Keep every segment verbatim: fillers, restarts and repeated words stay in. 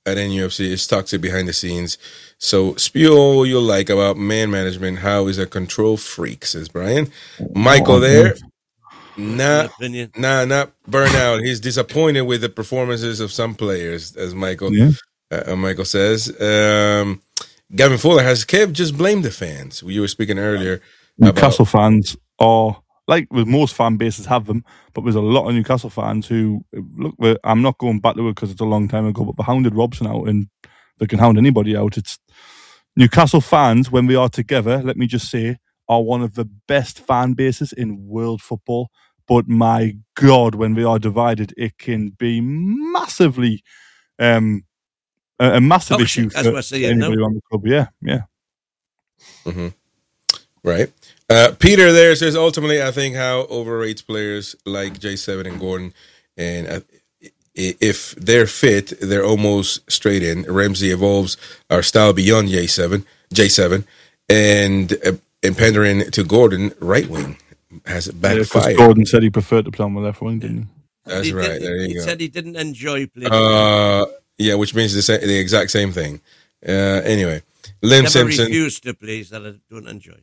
at N U F C is toxic behind the scenes. So spew all you like about man management. How is a control freak, says Brian. Michael there. Nah, nah, not burnout. He's disappointed with the performances of some players, as Michael Yeah. uh, Michael says. Um, Gavin Fuller has Kev just blamed the fans. You were speaking earlier. Newcastle about- fans are, like with most fan bases have them, but there's a lot of Newcastle fans who, look, I'm not going back to it because it's a long time ago, but they hounded Robson out and they can hound anybody out. It's Newcastle fans, when we are together, let me just say, are one of the best fan bases in world football. But my God, when we are divided, it can be massively um, a, a massive oh, issue as for we're saying, anybody no? around the club. Yeah, yeah. Mm-hmm. Right. Uh, Peter there says, ultimately, I think Howe overrates players like J seven and Gordon. And uh, if they're fit, they're almost straight in. Ramsey evolves our style beyond J seven, J seven, and uh, and pandering to Gordon, right wing, has backfired. Yeah, Gordon said he preferred to play on the left wing, didn't he? That's he right. Did, there you he go. said he didn't enjoy playing. Uh, yeah, which means the, sa- the exact same thing. Uh, anyway, Lim Never Simpson refused to play that I don't enjoy.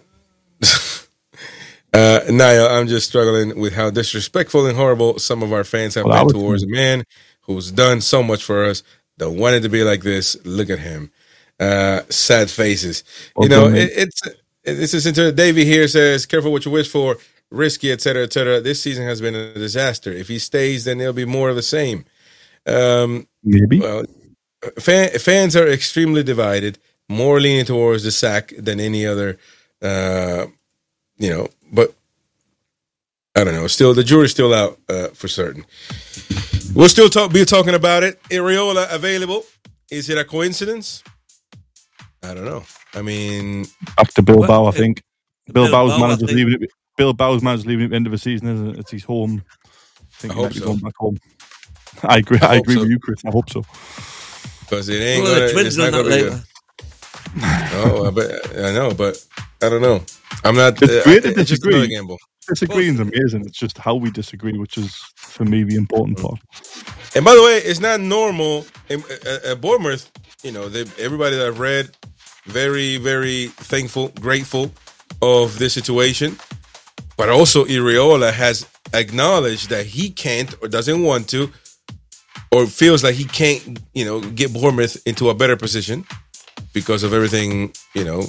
uh, Niall, I'm just struggling with how disrespectful and horrible some of our fans have well, been towards a man who's done so much for us. Don't want it to be like this. Look at him. Uh, sad faces. Well, you know, it, it's this is into Davey here says, careful what you wish for, risky, et cetera, et cetera. This season has been a disaster. If he stays, then it'll be more of the same. Um, Maybe. Well, fan, fans are extremely divided, more leaning towards the sack than any other. Uh, you know, but I don't know. Still, the jury's still out uh, for certain. We'll still talk, be talking about it. Iraola available. Is it a coincidence? I don't know. I mean, after Bilbao, well, I think Bilbao's Bilbao, manager's I think. leaving. It, Bilbao's manager's leaving at the end of the season, isn't it? It's his home. I think I he hope might be so. going back home. I agree. I I, hope agree so. with you, Chris. I hope so. Because it ain't Well, gonna. the Twins It's not will gonna not be later. good. Oh, I, bet, I know, but I don't know. I'm not. It's Uh, great to it's just another disagree. gamble. Disagreeing is amazing. It's just how we disagree, which is for me the important part. And by the way, it's not normal in, at, at Bournemouth. You know, they, everybody that I've read, very, very thankful, grateful of this situation. But also, Iraola has acknowledged that he can't or doesn't want to, or feels like he can't, you know, get Bournemouth into a better position because of everything. You know,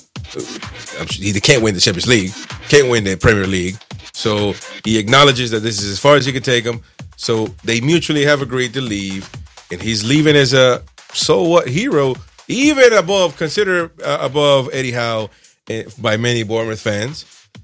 I'm sure he can't win the Champions League, can't win the Premier League. So he acknowledges that this is as far as he can take him. So they mutually have agreed to leave, and he's leaving as a so what hero, even above, consider uh, above Eddie Howe uh, by many Bournemouth fans.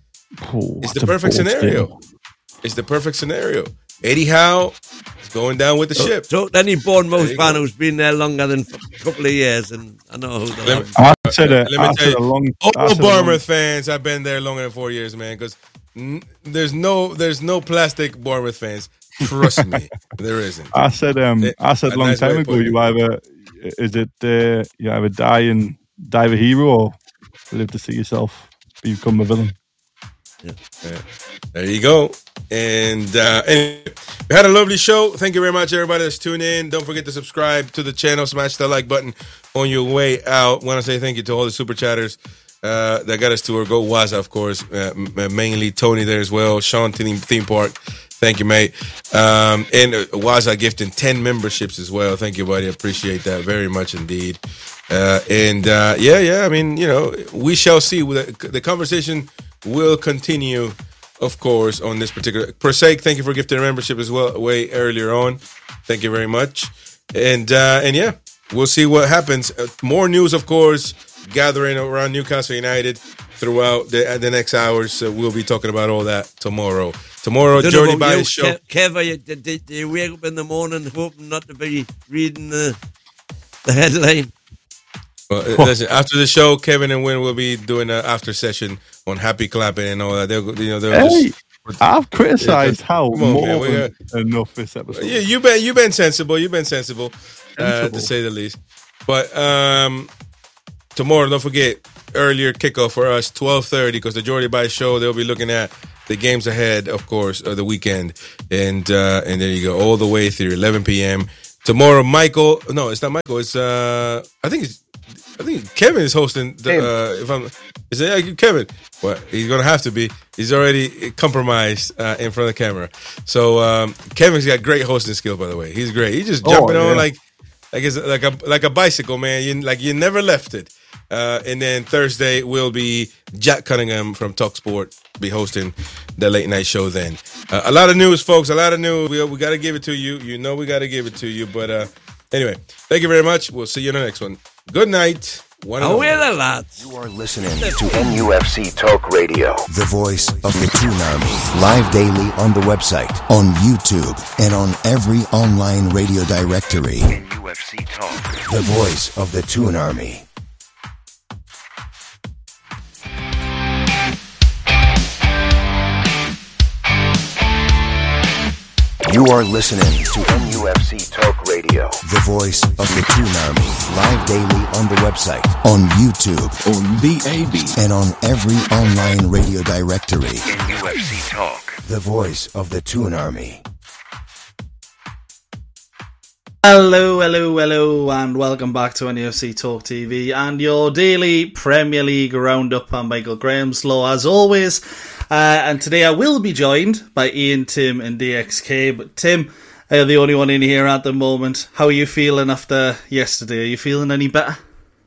Oh, It's the perfect scenario. Statement. It's the perfect scenario. Eddie Howe is going down with the so, ship. So any Bournemouth fan go. who's been there longer than a couple of years, and I know who they are. I said a, Let me I tell you, a long. All Bournemouth fans, I've been there longer than four years, man. Because n- there's no, there's no plastic Bournemouth fans. Trust me, there isn't. I said, um, it, I said a long nice time ago. You either is it uh, you either die and die a hero, or live to see yourself become a villain. Yeah. Yeah. There you go. And uh, anyway, we had a lovely show. Thank you very much, everybody that's tuned in. Don't forget to subscribe to the channel. Smash the like button on your way out. Want to say thank you to all the super chatters uh, that got us to our Go Waza, of course. Uh, mainly Tony there as well. Sean Theme, Theme Park. Thank you, mate. Um, and uh, Waza gifting ten memberships as well. Thank you, buddy. Appreciate that very much indeed. Uh, and uh, yeah, yeah. I mean, you know, we shall see. The, the conversation will continue, of course, on this particular. Prosaic, thank you for gifting a membership as well way earlier on. Thank you very much. And uh, and yeah, we'll see what happens. Uh, more news, of course, gathering around Newcastle United throughout the, the next hours. So we'll be talking about all that tomorrow. Tomorrow, Jordy Bias show. Kev, you, did, did you wake up in the morning hoping not to be reading the the headline? Well, listen, after the show, Kevin and Win will be doing an after session on Happy Clapping and all that. They'll, you know, they'll hey, just, I've criticized yeah, how on, more man, than got, enough this episode. Yeah, you've been you've been sensible. You've been sensible, uh, to say the least. But um, tomorrow, don't forget earlier kickoff for us, twelve thirty, because the Jordy Bias show. They'll be looking at the games ahead, of course, of the weekend, and uh, and there you go, all the way through eleven p.m. tomorrow, Michael. No, it's not Michael. It's uh, I think it's I think Kevin is hosting. The, uh, if I'm, is it uh, Kevin? Well, he's gonna have to be. He's already compromised uh, in front of the camera. So um, Kevin's got great hosting skill, by the way. He's great. He's just jumping oh, yeah. on like like it's like a like a bicycle, man. You like you never left it. Uh, and then Thursday will be Jack Cunningham from TalkSport be hosting the late night show. Then uh, a lot of news, folks. A lot of news. We we got to give it to you. You know we got to give it to you. But uh, anyway, thank you very much. We'll see you in the next one. Good night. One Away the lads. You are listening to N U F C Talk Radio, the voice of the Toon Army. Live daily on the website, on YouTube, and on every online radio directory. N U F C Talk, the voice of the Toon Army. You are listening to N U F C Talk Radio, the voice of the Toon Army. Live daily on the website, on YouTube, on the A B, and on every online radio directory. N U F C Talk, the voice of the Toon Army. Hello, hello, hello, and welcome back to N U F C Talk T V and your daily Premier League roundup. I'm Michael Grameslow, as always. Uh, and today I will be joined by Ian, Tim and D X K. But Tim, uh, the only one in here at the moment. How are you feeling after yesterday? Are you feeling any better?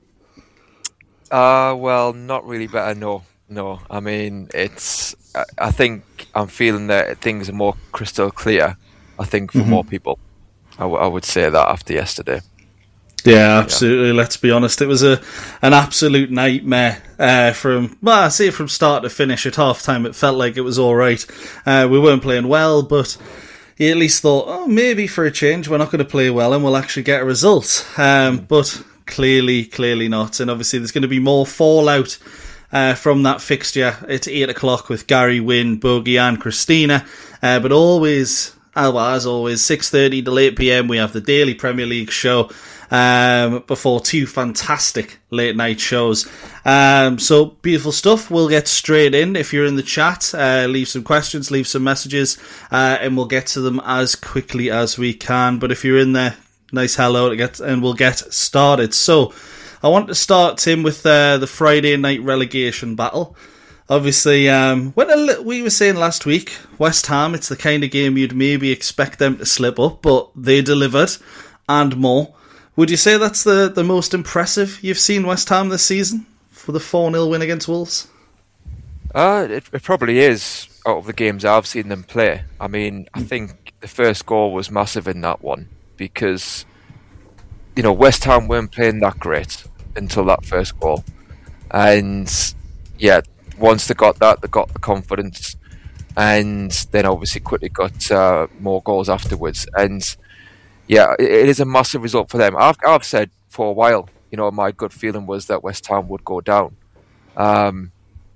Uh, well, not really better, no. No, I mean, it's. I, I think I'm feeling that things are more crystal clear, I think, for mm-hmm. more people. I, w- I would say that after yesterday. Yeah, absolutely. Yeah. Let's be honest. It was a an absolute nightmare uh, from, well, I say from start to finish. At half time, it felt like it was all right. Uh, we weren't playing well, but you at least thought, oh, maybe for a change, we're not going to play well and we'll actually get a result. Um, but clearly, clearly not. And obviously, there's going to be more fallout uh, from that fixture. It's eight o'clock with Gary Wynn, Bogey, and Christina. Uh, but always, well, as always, six thirty to eight p.m, we have the daily Premier League show. Um, before two fantastic late night shows. Um, so beautiful stuff. We'll get straight in. If you're in the chat, uh, leave some questions, leave some messages, uh, and we'll get to them as quickly as we can. But if you're in there, nice hello to get, and we'll get started. So I want to start, Tim, with uh, the Friday night relegation battle. Obviously, um, when a, we were saying last week, West Ham, it's the kind of game you'd maybe expect them to slip up, but they delivered and more. Would you say that's the, the most impressive you've seen West Ham this season for the four nil win against Wolves? Uh, it, it probably is, out of the games I've seen them play. I mean, I think the first goal was massive in that one because, you know, West Ham weren't playing that great until that first goal. And, yeah, once they got that, they got the confidence and then obviously quickly got uh, more goals afterwards. And yeah, it is a massive result for them. I've, I've said for a while, you know, my gut feeling was that West Ham would go down. Um,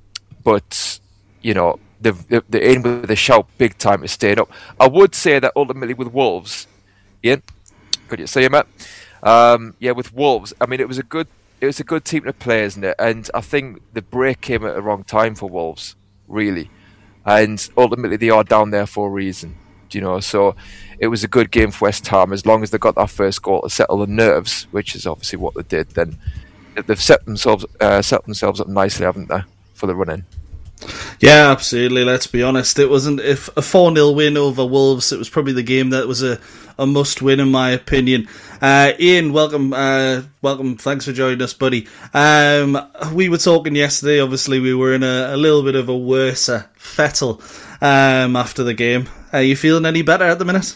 but, you know, they've, they're in with a shout big time to stay up. I would say that ultimately with Wolves, Ian, could you say, Matt? Um, yeah, with Wolves, I mean, it was a good it was a good team to play, isn't it? And I think the break came at the wrong time for Wolves, really. And ultimately, they are down there for a reason. You know, so it was a good game for West Ham as long as they got that first goal to settle the nerves, which is obviously what they did. Then they've set themselves uh, set themselves up nicely, haven't they, for the run-in? Yeah, absolutely. Let's be honest. It wasn't if a four nil win over Wolves. It was probably the game that was a, a must-win, in my opinion. Uh, Ian, welcome. Uh, welcome. Thanks for joining us, buddy. Um, we were talking yesterday. Obviously, we were in a, a little bit of a worse fettle um, after the game. Are you feeling any better at the minute?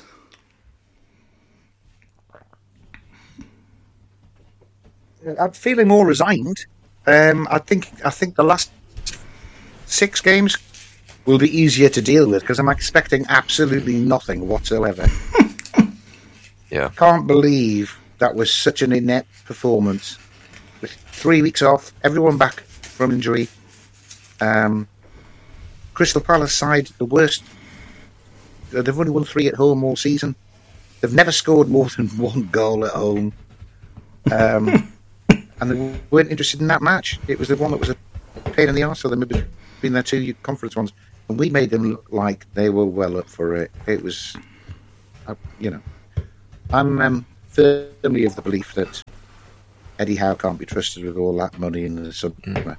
I'm feeling more resigned. Um, I think I think the last six games will be easier to deal with because I'm expecting absolutely nothing whatsoever. Yeah, can't believe that was such an inept performance. With three weeks off, everyone back from injury. Um, Crystal Palace side, the worst. They've only won three at home all season. They've never scored more than one goal at home. Um, and they weren't interested in that match. It was the one that was a pain in the arse for them between their two conference ones. And we made them look like they were well up for it. It was, uh, you know, I'm um, firmly of the belief that Eddie Howe can't be trusted with all that money in the summer. Mm.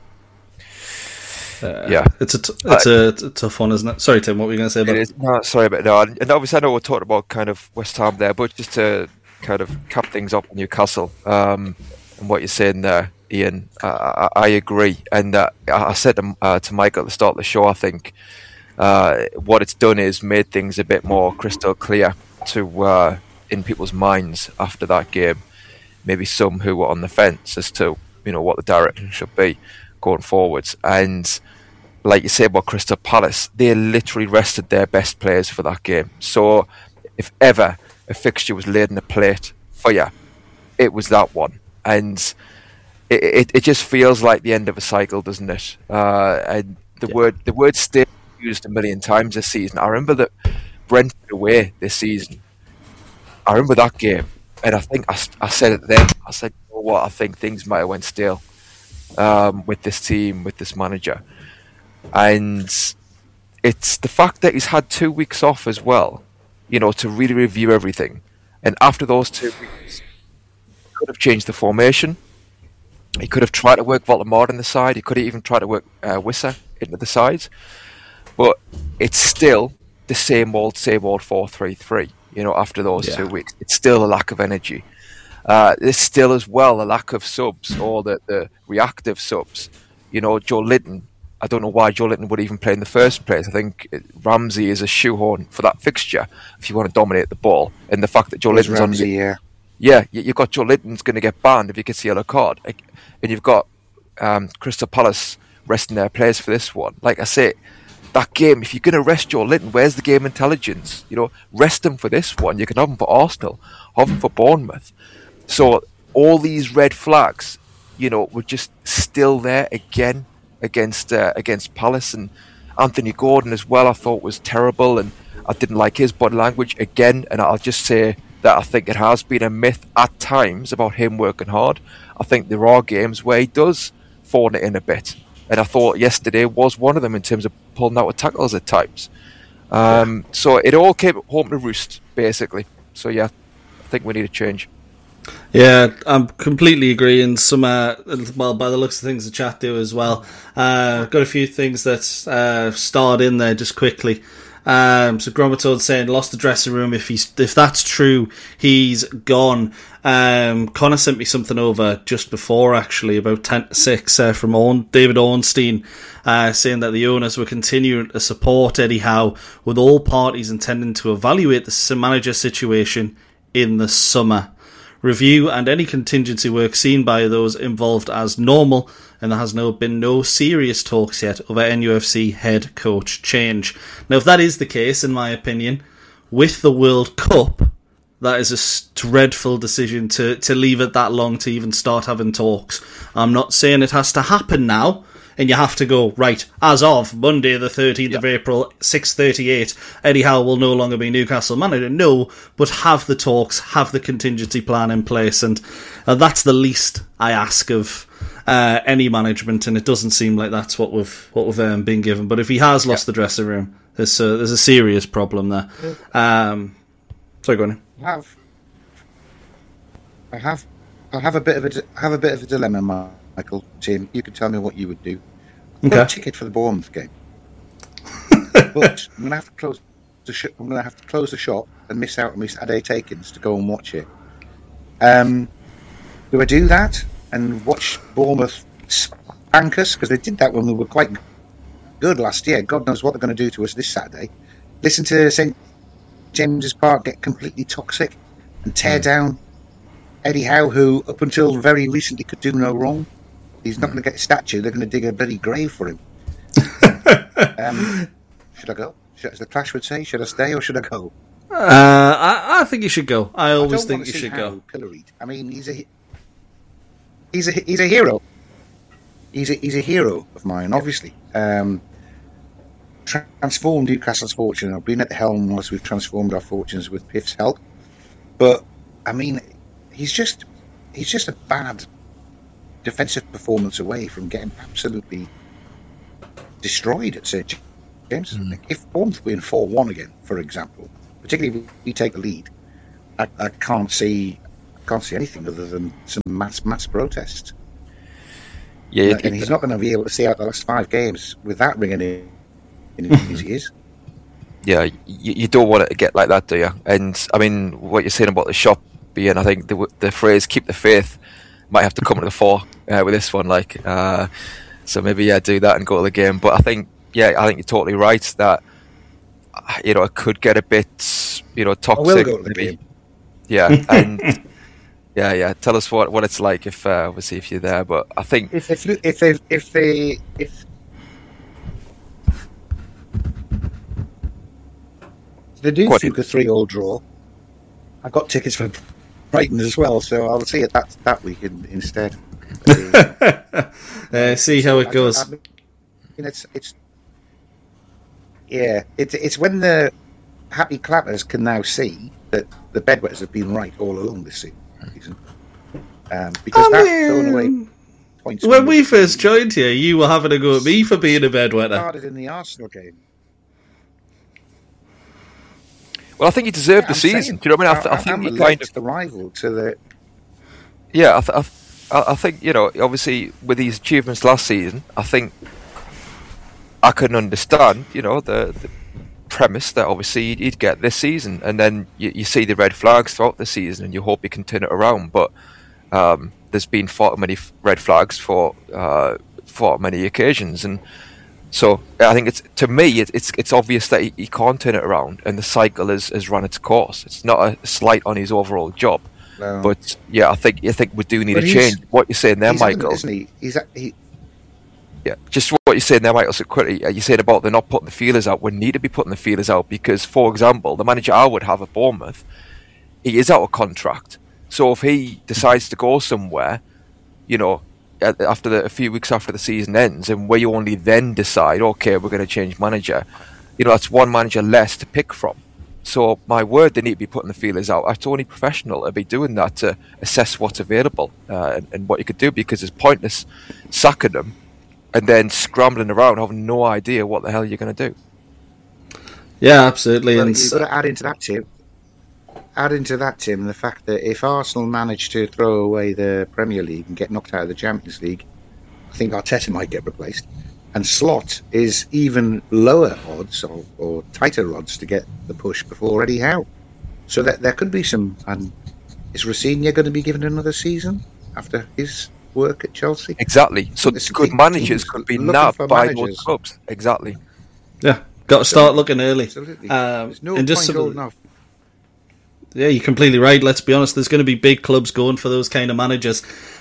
Uh, yeah, it's a t- it's, uh, a, it's a tough one, isn't it? Sorry, Tim, what were you going to say about it? Is, no, sorry about no, and obviously I know we're talking about kind of West Ham there, but just to kind of cap things up on Newcastle um, and what you're saying there, Ian, uh, I, I agree, and uh, I said to, uh, to Mike at the start of the show, I think uh, what it's done is made things a bit more crystal clear to uh, in people's minds after that game. Maybe some who were on the fence as to you know what the direction should be going forwards, and like you say about Crystal Palace, they literally rested their best players for that game. So if ever a fixture was laid on the plate for you, it was that one. And it it, it just feels like the end of a cycle, doesn't it? Uh, and the yeah. word the word "stay" used a million times this season. I remember that Brentford away this season. I remember that game, and I think I, I said it then. I said, you know what, I think things might have went stale um, with this team, with this manager. And it's the fact that he's had two weeks off as well, you know, to really review everything. And after those two weeks, he could have changed the formation. He could have tried to work Voldemort on the side. He could have even tried to work uh, Wissa into the sides. But it's still the same old, same old four three three, you know, after those yeah. two weeks. It's still a lack of energy. Uh, there's still as well a lack of subs, or the, the reactive subs. You know, Joe Linton, I don't know why Joe Linton would even play in the first place. I think Ramsey is a shoehorn for that fixture if you want to dominate the ball. And the fact that Joe Linton's Ramsey, on... Yeah, yeah, you've got Joe Linton's going to get banned if he gets a yellow card. And you've got um, Crystal Palace resting their players for this one. Like I say, that game, if you're going to rest Joe Linton, where's the game intelligence? You know, rest him for this one. You can have him for Arsenal, have him for Bournemouth. So all these red flags, you know, were just still there again against uh, against Palace. And Anthony Gordon as well, I thought was terrible, and I didn't like his body language again. And I'll just say that I think it has been a myth at times about him working hard. I think there are games where he does phone it in a bit, and I thought yesterday was one of them in terms of pulling out with tackles at times. Um, yeah. So it all came home to roost, basically. So yeah, I think we need a change. Yeah, I'm completely agreeing. Some, uh, well, by the looks of things, the chat do as well. Uh, got a few things that uh, starred in there just quickly. Um, so Gromatode saying lost the dressing room. If he's if that's true, he's gone. Um, Connor sent me something over just before, actually, about ten to six uh, from Owen, David Ornstein, uh, saying that the owners were continuing to support Eddie Howe, with all parties intending to evaluate the manager situation in the summer. Review and any contingency work seen by those involved as normal, and there has no been no serious talks yet over N U F C head coach change. Now, if that is the case, in my opinion, with the World Cup, that is a dreadful decision to, to leave it that long to even start having talks. I'm not saying it has to happen now, and you have to go, right, as of Monday the thirteenth yep. of April, six thirty-eight, Eddie Howe will no longer be Newcastle manager. No, but have the talks, have the contingency plan in place, and uh, that's the least I ask of uh, any management, and it doesn't seem like that's what we've what we've um, been given. But if he has lost yep. the dressing room, there's a, there's a serious problem there. Um, sorry, go on. I have, I have, I have a bit of a I have a bit of a dilemma, Michael. Tim, you can tell me what you would do. I've got a ticket for the Bournemouth game, but I'm gonna have to close the sh- I'm gonna have to close the shop and miss out on my Saturday takings to go and watch it. Um, do I do that and watch Bournemouth spank us, because they did that when we were quite good last year? God knows what they're going to do to us this Saturday. Listen to Saint James's Park get completely toxic and tear mm. down Eddie Howe, who up until very recently could do no wrong. He's not mm. going to get a statue. They're going to dig a bloody grave for him. um, should I go? Should, as the Clash would say, should I stay or should I go? Uh, I, I think you should go. I always I think you should go. Pilloried. I mean, he's a he's a he's a hero. He's a he's a hero of mine, obviously. Um, transformed Newcastle's fortune. I've been at the helm whilst we've transformed our fortunes with Piff's help. But I mean, he's just he's just a bad defensive performance away from getting absolutely destroyed at Saint James. Mm. If Bournemouth win four one again, for example, particularly if we take the lead, I, I can't see can't see anything other than some mass mass protests. Yeah, and, it, and he's not going to be able to see out the last five games without ringing in, in his ears. Yeah, you, you don't want it to get like that, do you? And I mean, what you're saying about the shop being, I think the the phrase "keep the faith" might have to come to the fore uh, with this one. Like, uh, so maybe yeah, do that and go to the game. But I think yeah, I think you're totally right that you know it could get a bit you know toxic. I will go to the game. Yeah, and yeah, yeah. Tell us what, what it's like if uh, obviously if you're there. But I think if if if they if they if they do Quite think a three-all draw, I've got tickets for Brighton as well, so I'll see it that that weekend instead. uh, see how it goes. I, I mean, it's it's yeah, it's it's when the happy clappers can now see that the bedwetters have been right all along this season, um, because I that's mean, thrown away points. When we first joined here, you were having a go at me for being a bedwetter. Started in the Arsenal game. well, I think he deserved Yeah, the I'm season. saying, Do you know what I mean? I, th- I I'm think he the kind late of the rival to the. yeah. I, th- I, th- I I think you know obviously with his achievements last season, I think I can understand you know the. the premise that obviously he'd, he'd get this season, and then you, you see the red flags throughout the season, and you hope he can turn it around. But um, there's been far too many f- red flags for uh, far many occasions, and so I think it's to me it, it's it's obvious that he, he can't turn it around, and the cycle has, has run its course. It's not a slight on his overall job, No. but yeah, I think I think we do need But a he's- change. What you're saying there, he's having- Michael? isn't he? He's a- he. Yeah, just what you're saying there, Michael, so quickly, uh, you said about they're not putting the feelers out. We need to be putting the feelers out because, for example, the manager I would have at Bournemouth, he is out of contract. So if he decides to go somewhere, you know, a- after the, a few weeks after the season ends, and where you only then decide, okay, we're going to change manager, you know, that's one manager less to pick from. So my word, they need to be putting the feelers out. It's only professional to be doing that to assess what's available uh, and, and what you could do, because it's pointless sacking them and then scrambling around, having no idea what the hell you're going to do. Yeah, absolutely. Well, And you've got to add into that, Tim. Add into that, Tim, the fact that if Arsenal manage to throw away the Premier League and get knocked out of the Champions League, I think Arteta might get replaced. And Slot is even lower odds or, or tighter odds to get the push before Eddie Howe. So that there could be some. And is Rossini going to be given another season after his work at Chelsea? Exactly. So It's good big managers teams could be looking nabbed for by managers. those clubs. Exactly. yeah, got to start looking early. Absolutely. Um, There's no and just point some- holding off. Yeah, you're completely right. Let's be honest, there's going to be big clubs going for those kind of managers.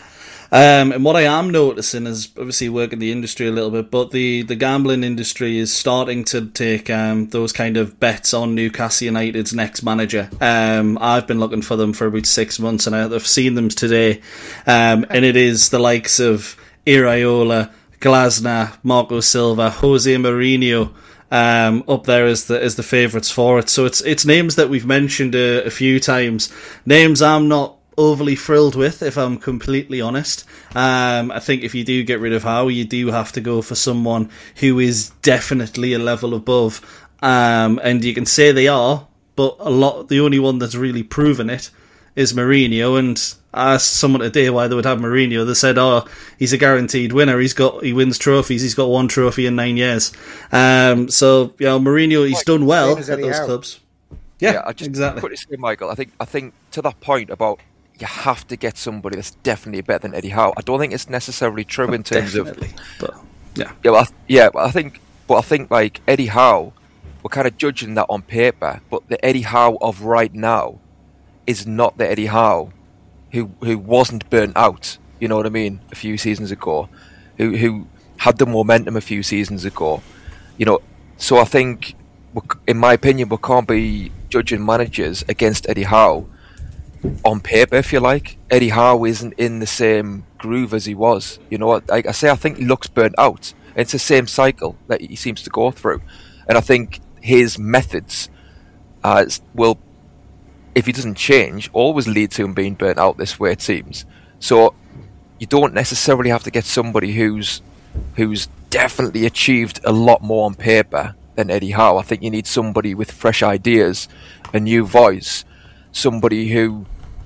Um, and what I am noticing is obviously work in the industry a little bit, but the, the gambling industry is starting to take um, those kind of bets on Newcastle United's next manager. Um, I've been looking for them for about six months, and I've seen them today. Um, and it is the likes of Iraola, Glasner, Marco Silva, Jose Mourinho, um, up there as the as the favourites for it. So it's it's names that we've mentioned a, a few times. Names I'm not overly thrilled with, if I'm completely honest. Um, I think if you do get rid of Howe, you do have to go for someone who is definitely a level above. Um, and you can say they are, but a lot. The only one that's really proven it is Mourinho. And I asked someone today why they would have Mourinho. They said, "Oh, he's a guaranteed winner. He's got he wins trophies. He's got one trophy in nine years." Um, so you know, Mourinho, he's done well Same as at Eddie those Howe. clubs. Yeah, I just exactly. quickly say, Michael, I think I think to that point about you have to get somebody that's definitely better than Eddie Howe. I don't think it's necessarily true in terms Definitely, of but yeah. yeah, but I, yeah, but I think but I think like Eddie Howe, we're kind of judging that on paper, but the Eddie Howe of right now is not the Eddie Howe who who wasn't burnt out. You know what I mean? A few seasons ago, who who had the momentum a few seasons ago. You know, so I think, we- in my opinion, we can't be judging managers against Eddie Howe on paper, if you like. Eddie Howe isn't in the same groove as he was. You know, like I say, I think he looks burnt out. It's the same cycle that he seems to go through, and I think his methods uh, will, if he doesn't change, always lead to him being burnt out this way, it seems. So you don't necessarily have to get somebody who's who's definitely achieved a lot more on paper than Eddie Howe. I think you need somebody with fresh ideas, a new voice, somebody who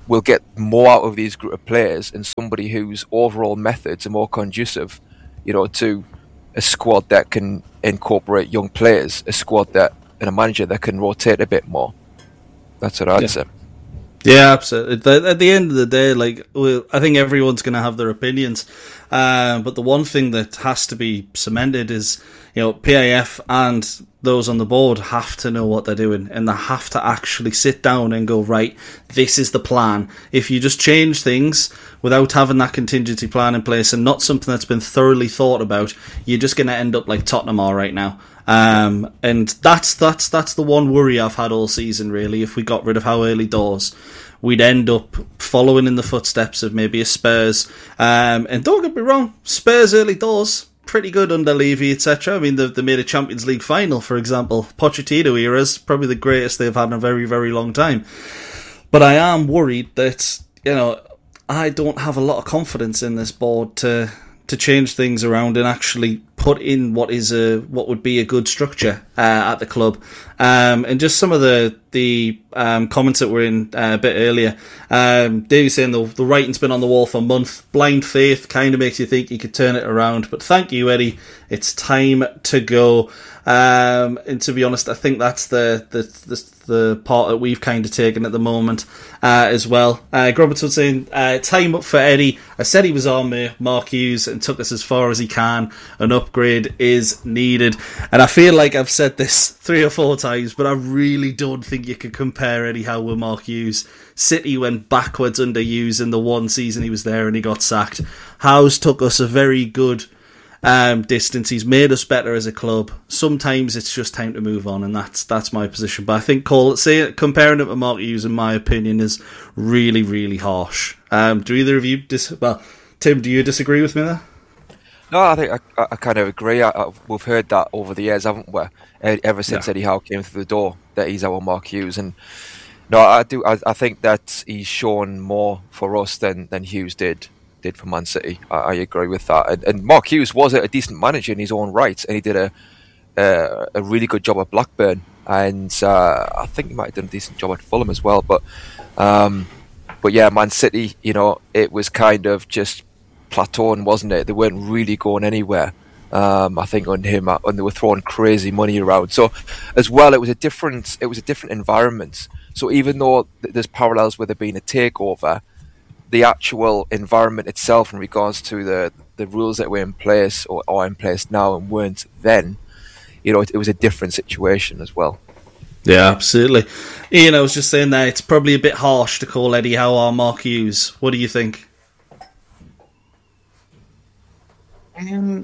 we'll get more out of these group of players and somebody whose overall methods are more conducive, you know, to a squad that can incorporate young players, a squad that and a manager that can rotate a bit more. That's what I'd yeah. say. Yeah, absolutely. At the end of the day, like, I think everyone's going to have their opinions. Um, but the one thing that has to be cemented is, you know, P I F and those on the board have to know what they're doing, and they have to actually sit down and go, right, this is the plan. If you just change things without having that contingency plan in place and not something that's been thoroughly thought about, you're just going to end up like Tottenham are right now. Um, and that's that's that's the one worry I've had all season, really. If we got rid of how early doors, we'd end up following in the footsteps of maybe a Spurs. Um, and don't get me wrong, Spurs early doors, pretty good under Levy, et cetera. I mean, they, they made a Champions League final, for example. Pochettino era is probably the greatest they've had in a very, very long time. But I am worried that, you know, I don't have a lot of confidence in this board to to change things around and actually put in what is a what would be a good structure uh, at the club. Um, and just some of the the um, comments that were in uh, a bit earlier. Um, Davey saying the, the writing's been on the wall for a month. Blind faith kind of makes you think you could turn it around. But thank you, Eddie. It's time to go. Um, and to be honest, I think that's the the the, the part that we've kind of taken at the moment uh, as well. Uh, Roberts was saying, uh, time up for Eddie. I said he was on me, Mark Hughes, and took us as far as he can. An upgrade is needed. And I feel like I've said this three or four times, but I really don't think you could compare Eddie Howe with Mark Hughes. City went backwards under Hughes in the one season he was there and he got sacked. Howe's took us a very good um, distance. He's made us better as a club. Sometimes it's just time to move on, and that's that's my position. But I think Cole, say, comparing him to Mark Hughes, in my opinion, is really, really harsh. Um, do either of you dis- well, Tim, do you disagree with me there? No, I think I, I kind of agree. I, I, we've heard that over the years, haven't we? Ever since yeah. Eddie Howe came through the door, that he's our Mark Hughes. And no, I do. I, I think that he's shown more for us than, than Hughes did did for Man City. I, I agree with that. And, and Mark Hughes was a, a decent manager in his own right, and he did a a, a really good job at Blackburn. And uh, I think he might have done a decent job at Fulham as well. But um, but yeah, Man City, you know, it was kind of just plateauing, wasn't it? They weren't really going anywhere. Um, I think on him, and they were throwing crazy money around. So, as well, it was a different, it was a different environment. So, even though th- there's parallels with there being a takeover, the actual environment itself, in regards to the the rules that were in place or are in place now and weren't then, you know, it, it was a different situation as well. Yeah, absolutely. Ian, I was just saying that it's probably a bit harsh to call Eddie Howe our Mark Hughes. What do you think? Um.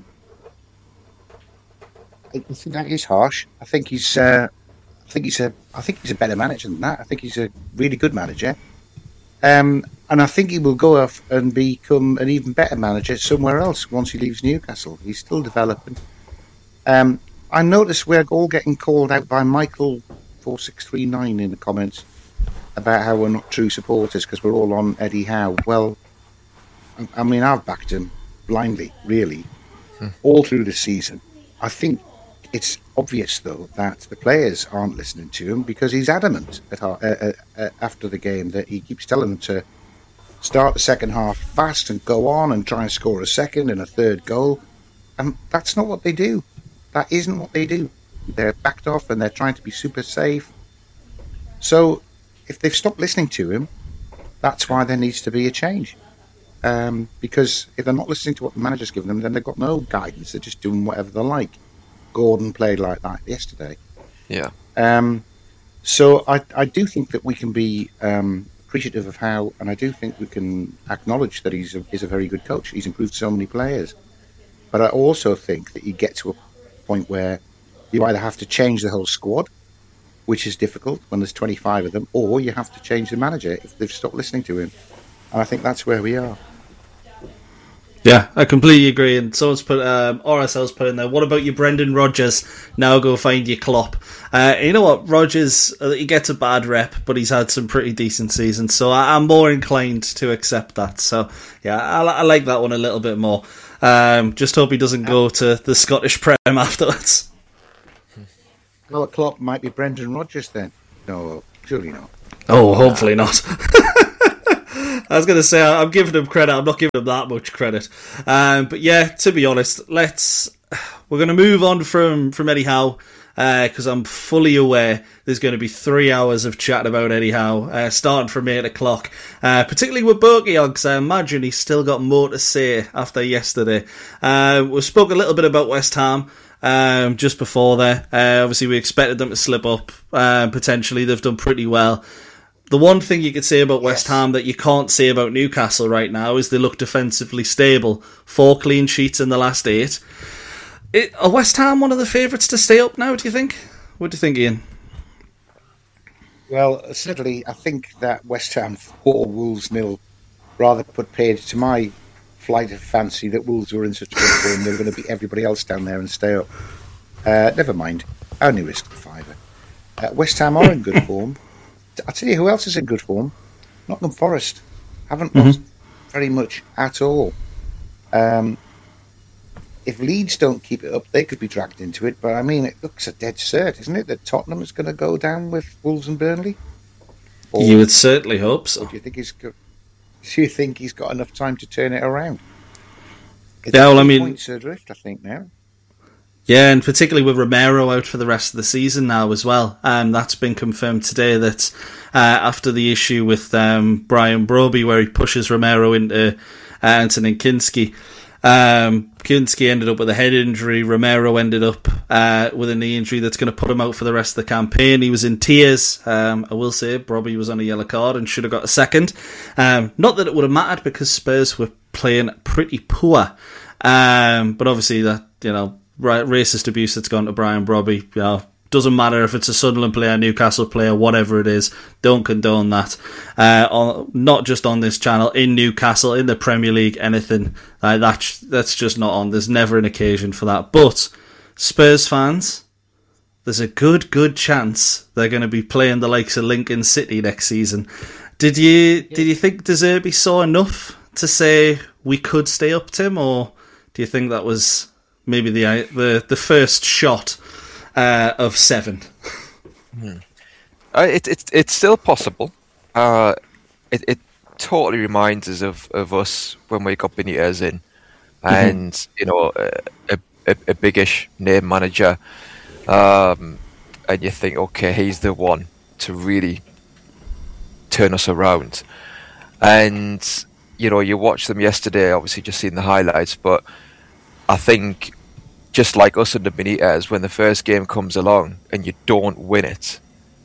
I think that is harsh. I think he's. Uh, I think he's a. I think he's a better manager than that. I think he's a really good manager. Um, and I think he will go off and become an even better manager somewhere else once he leaves Newcastle. He's still developing. Um, I noticed we're all getting called out by Michael four six three nine in the comments about how we're not true supporters because we're all on Eddie Howe. Well, I mean, I've backed him blindly, really, hmm. all through the season. I think it's obvious, though, that the players aren't listening to him because he's adamant at, uh, uh, uh, after the game that he keeps telling them to start the second half fast and go on and try and score a second and a third goal. And that's not what they do. That isn't what they do. They're backed off and they're trying to be super safe. So if they've stopped listening to him, that's why there needs to be a change. Um, because if they're not listening to what the manager's given them, then they've got no guidance. They're just doing whatever they like. Gordon played like that yesterday. Yeah. Um, so I, I do think that we can be um, appreciative of Howe, and I do think we can acknowledge that he's a, he's a very good coach. He's improved so many players. But I also think that you get to a point where you either have to change the whole squad, which is difficult when there's twenty-five of them, or you have to change the manager if they've stopped listening to him. And I think that's where we are. Yeah, I completely agree. And someone's put, um, R S L's put in there, what about your Brendan Rodgers? Now go find your Klopp. Uh, you know what, Rodgers, uh, he gets a bad rep, but he's had some pretty decent seasons. So I, I'm more inclined to accept that. So yeah, I, I like that one a little bit more. Um, just hope he doesn't go to the Scottish Prem afterwards. Well, Klopp might be Brendan Rodgers then. No, surely not. Oh, hopefully not. I was going to say, I'm giving them credit. I'm not giving them that much credit. Um, but yeah, to be honest, let's we're going to move on from, from Eddie Howe, because uh, I'm fully aware there's going to be three hours of chat about Eddie Howe, uh, starting from eight o'clock, uh, particularly with Berkey on, because I imagine he's still got more to say after yesterday. Uh, we spoke a little bit about West Ham um, just before there. Uh, obviously, we expected them to slip up. Uh, potentially, they've done pretty well. The one thing you could say about West Ham that you can't say about Newcastle right now is they look defensively stable. Four clean sheets in the last eight. It, are West Ham one of the favourites to stay up now, do you think? What do you think, Ian? Well, certainly, I think that West Ham four, Wolves nil rather put paid to my flight of fancy that Wolves were in such good form they were going to beat everybody else down there and stay up. Uh, never mind. I only risked the fiver. Uh, West Ham are in good form. I'll tell you who else is in good form. Nottingham Forest. Haven't mm-hmm. lost very much at all. Um, if Leeds don't keep it up, they could be dragged into it. But, I mean, it looks a dead cert, isn't it, that Tottenham is going to go down with Wolves and Burnley? Or, you would certainly hope so. Or do you think he's got, do you think he's got enough time to turn it around? It's yeah, well, I mean... points adrift, I think, now. Yeah, and particularly with Romero out for the rest of the season now as well. Um, that's been confirmed today that uh, after the issue with um, Brian Broby, where he pushes Romero into uh, Antonin Kinski, um, Kinski ended up with a head injury. Romero ended up uh, with a knee injury that's going to put him out for the rest of the campaign. He was in tears. Um, I will say, Broby was on a yellow card and should have got a second. Um, not that it would have mattered because Spurs were playing pretty poor. Um, but obviously that, you know, racist abuse that's gone to Brian Broby, you know, doesn't matter if it's a Sunderland player, Newcastle player, whatever it is, don't condone that. Uh, on, not just on this channel, in Newcastle, in the Premier League, anything uh, that, that's just not on. There's never an occasion for that. But Spurs fans, there's a good, good chance they're going to be playing the likes of Lincoln City next season. Did you did you think De Zerbi saw enough to say we could stay up, Tim, or do you think that was maybe the the, the first shot uh, of seven? Hmm. Uh, it, it, it's still possible. Uh, it, it totally reminds us of, of us when we got Benitez in. And, mm-hmm. you know, a, a, a biggish name manager. Um, and you think, okay, he's the one to really turn us around. And, you know, you watched them yesterday, obviously just seeing the highlights, but I think just like us under Benitez, when the first game comes along and you don't win it,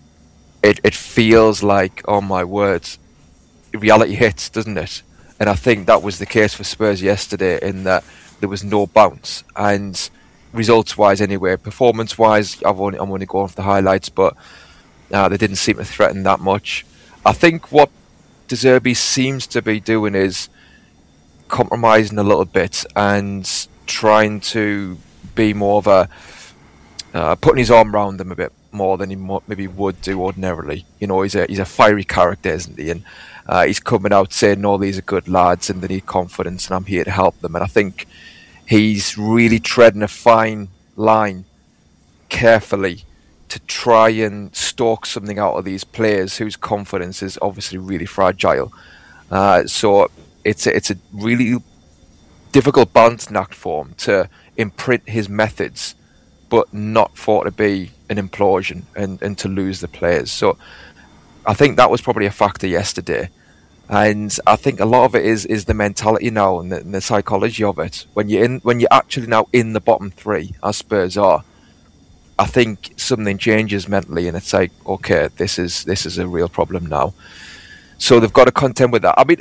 it it feels like, oh my words, reality hits, doesn't it? And I think that was the case for Spurs yesterday, in that there was no bounce. And results-wise anyway, performance-wise, I've only, I'm only going off the highlights, but uh, they didn't seem to threaten that much. I think what De Zerbi seems to be doing is compromising a little bit and trying to be more of a uh, putting his arm around them a bit more than he mo- maybe would do ordinarily. You know, he's a he's a fiery character, isn't he? And uh, he's coming out saying, "No, these are good lads, and they need confidence, and I'm here to help them." And I think he's really treading a fine line, carefully, to try and stalk something out of these players whose confidence is obviously really fragile. Uh, so it's a, it's a really difficult balancing act for him to imprint his methods, but not for it to be an implosion and, and to lose the players. So I think that was probably a factor yesterday. And I think a lot of it is is the mentality now and the, and the psychology of it. When you're in, when you're actually now in the bottom three, as Spurs are, I think something changes mentally, and it's like, okay, this is this is a real problem now. So they've got to contend with that. I mean,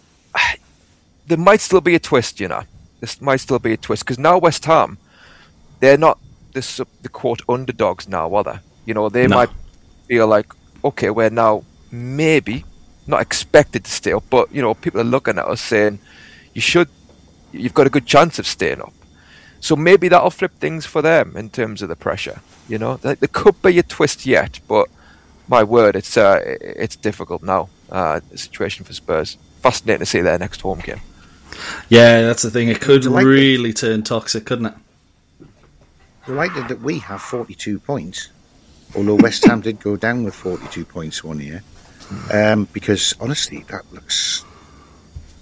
there might still be a twist, you know. There might still be a twist, because now West Ham, they're not the, the quote underdogs now, are they? You know, they no. might feel like, okay, we're now maybe not expected to stay up, but you know, people are looking at us saying, you should, you've got a good chance of staying up. So maybe that'll flip things for them in terms of the pressure. You know, there, there could be a twist yet, but my word, it's uh, it's difficult now. Uh, the situation for Spurs. Fascinating to see their next home game. Yeah, that's the thing. It could really turn toxic, couldn't it? Delighted that we have forty-two points, although West Ham did go down with forty-two points one year. Um, because honestly, that looks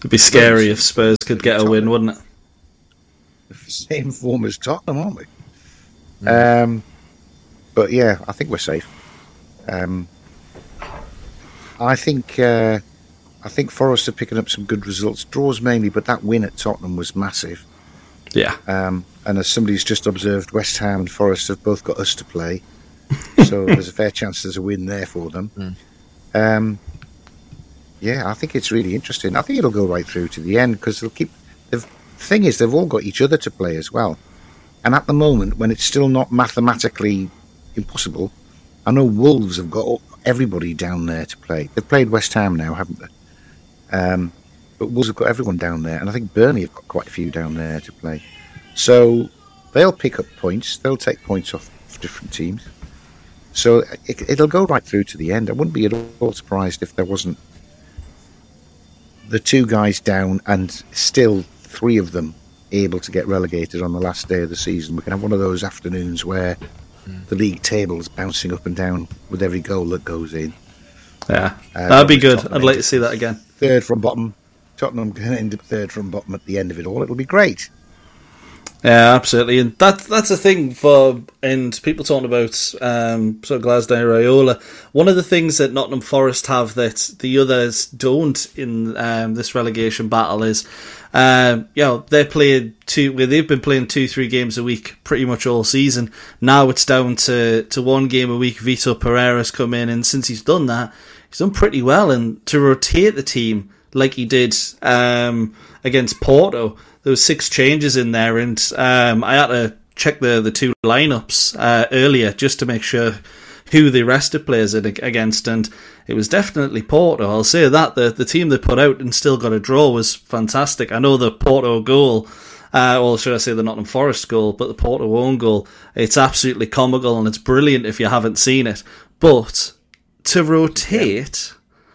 It'd be scary if Spurs could get a win, wouldn't it? The same form as Tottenham, aren't we? Mm. Um, but yeah, I think we're safe. Um, I think uh, I think Forest are picking up some good results, draws mainly, but that win at Tottenham was massive. Yeah. Um, and as somebody's just observed, West Ham and Forest have both got us to play, so there's a fair chance there's a win there for them. Mm. Um, yeah, I think it's really interesting. I think it'll go right through to the end because they'll keep. The thing is, they've all got each other to play as well, and at the moment, when it's still not mathematically impossible, I know Wolves have got everybody down there to play. They've played West Ham now, haven't they? Um, but Wolves have got everyone down there, and I think Burnley have got quite a few down there to play. So they'll pick up points. They'll take points off different teams. So it, it'll go right through to the end. I wouldn't be at all surprised if there wasn't the two guys down and still three of them able to get relegated on the last day of the season. We can have one of those afternoons where mm. the league table is bouncing up and down with every goal that goes in. Yeah, uh, that'd be good. I'd like to see that again. Third from bottom. Tottenham can end up third from bottom at the end of it all. It'll be great. Yeah, absolutely, and that that's the thing for and people talking about um, sort of Glasgow Raiola. One of the things that Nottingham Forest have that the others don't in um, this relegation battle is, um, you know, they played two. Well, they've been playing two, three games a week pretty much all season. Now it's down to, to one game a week. Vitor Pereira's come in, and since he's done that, he's done pretty well. And to rotate the team like he did um, against Porto. There was six changes in there, and um, I had to check the, the two lineups uh, earlier just to make sure who the rested players against, and it was definitely Porto. I'll say that the the team they put out and still got a draw was fantastic. I know the Porto goal, uh, or should I say the Nottingham Forest goal, but the Porto own goal, it's absolutely comical and it's brilliant if you haven't seen it. But to rotate,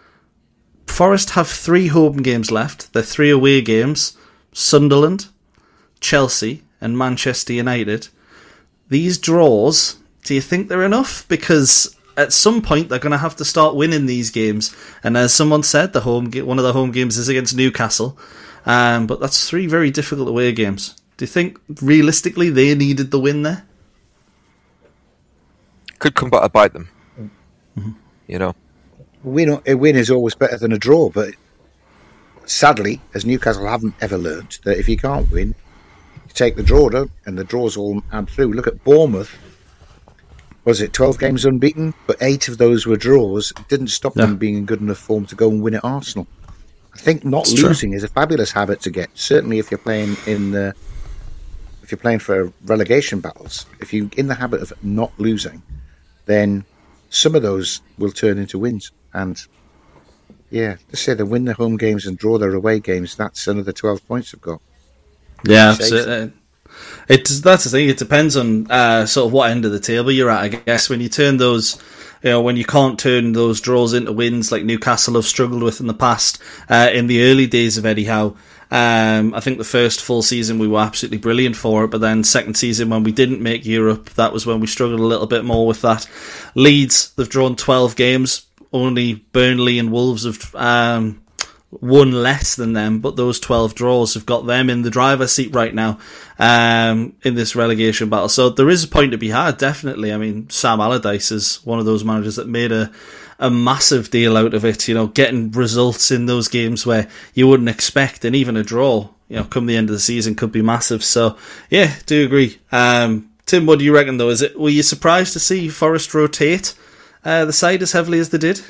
Forest have three home games left. They're three away games. Sunderland, Chelsea and Manchester United. These draws, do you think they're enough? Because at some point they're going to have to start winning these games. And as someone said, the home one of the home games is against Newcastle. Um, but that's three very difficult away games. Do you think realistically they needed the win there? Could come back to bite them. Mm-hmm. You know, a win, a win is always better than a draw, but sadly, as Newcastle haven't ever learnt, that if you can't win, you take the draw, don't, and the draws all add through. Look at Bournemouth. Was it twelve games unbeaten? But eight of those were draws. It didn't stop yeah. them being in good enough form to go and win at Arsenal. I think not it's losing true. is a fabulous habit to get. Certainly, if you're playing in the, if you're playing for relegation battles, if you're in the habit of not losing, then some of those will turn into wins. And yeah, just say they win their home games and draw their away games. That's another twelve points they've got. Yeah, absolutely. It's that's the thing. It depends on uh, sort of what end of the table you're at. I guess when you turn those, you know, when you can't turn those draws into wins like Newcastle have struggled with in the past. Uh, in the early days of Eddie Howe, um, I think the first full season we were absolutely brilliant for it. But then second season when we didn't make Europe, that was when we struggled a little bit more with that. Leeds, they've drawn twelve games. Only Burnley and Wolves have um, won less than them, but those twelve draws have got them in the driver's seat right now um, in this relegation battle. So there is a point to be had, definitely. I mean, Sam Allardyce is one of those managers that made a, a massive deal out of it, you know, getting results in those games where you wouldn't expect, and even a draw, you know, come the end of the season could be massive. So, yeah, do agree. Um, Tim, what do you reckon, though? Is it? Were you surprised to see Forest rotate Uh, the side as heavily as they did?